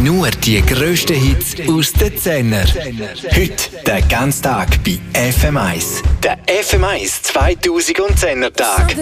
Nur die grössten Hits aus den 10er. Heute den ganzen Tag bei FM1. Der FM1 2010er Tag.